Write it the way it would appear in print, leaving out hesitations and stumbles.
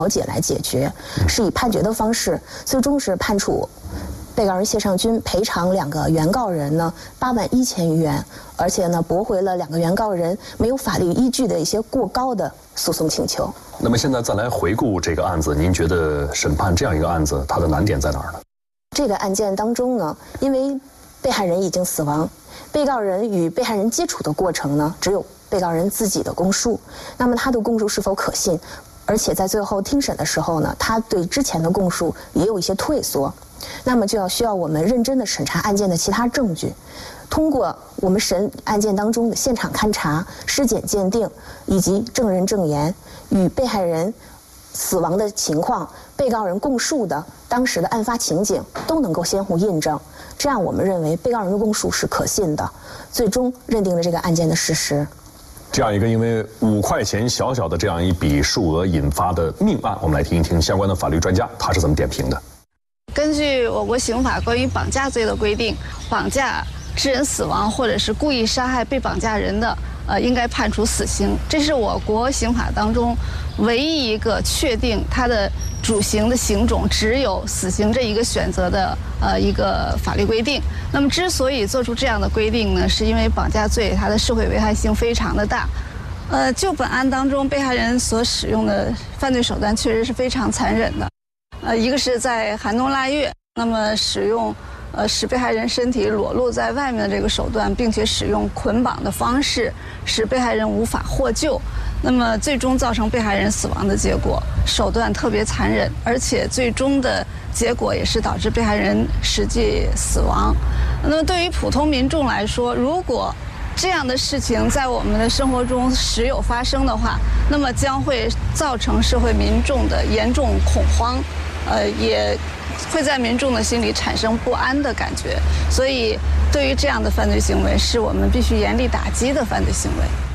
调解来解决，是以判决的方式，最终是判处被告人谢尚军赔偿2个原告人呢81000余元，而且呢驳回了2个原告人没有法律依据的一些过高的诉讼请求。 那么现在再来回顾这个案子，您觉得审判这样一个案子，它的难点在哪儿呢？ 这个案件当中呢，因为被害人已经死亡，被告人与被害人接触的过程呢，只有被告人自己的供述，那么他的供述是否可信？而且在最后听审的时候呢，他对之前的供述也有一些退缩，那么就需要我们认真的审查案件的其他证据，通过我们审案件当中的现场勘查、尸检鉴定以及证人证言与被害人死亡的情况、被告人供述的当时的案发情景都能够相互印证，这样我们认为被告人的供述是可信的，最终认定了这个案件的事实。 这样一个因为5块钱小小的这样一笔数额引发的命案，我们来听一听相关的法律专家他是怎么点评的。 根据我国刑法关于绑架罪的规定，绑架致人死亡或者是故意杀害被绑架人的，应该判处死刑。这是我国刑法当中唯一一个确定它的主刑的刑种只有死刑这一个选择的一个法律规定。那么之所以做出这样的规定呢，是因为绑架罪它的社会危害性非常的大。就本案当中被害人所使用的犯罪手段确实是非常残忍的。一个是在寒冬腊月，那么使用使被害人身体裸露在外面的这个手段，并且使用捆绑的方式，使被害人无法获救，那么最终造成被害人死亡的结果，手段特别残忍，而且最终的结果也是导致被害人实际死亡。那么对于普通民众来说，如果这样的事情在我们的生活中时有发生的话，那么将会造成社会民众的严重恐慌，也会在民众的心里产生不安的感觉。所以对于这样的犯罪行为，是我们必须严厉打击的犯罪行为。